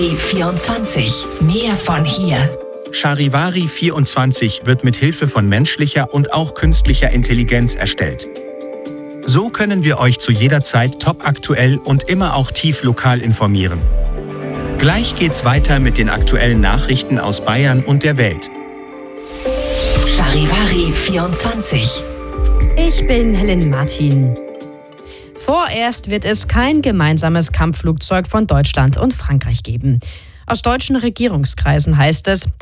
Charivari 24. Mehr von hier. Charivari 24 wird mit Hilfe von menschlicher und auch künstlicher Intelligenz erstellt. So können wir euch zu jeder Zeit topaktuell und immer auch tief lokal informieren. Gleich geht's weiter mit den aktuellen Nachrichten aus Bayern und der Welt. Charivari 24. Ich bin Helen Martin. Vorerst wird es kein gemeinsames Kampfflugzeug von Deutschland und Frankreich geben. Aus deutschen Regierungskreisen heißt es,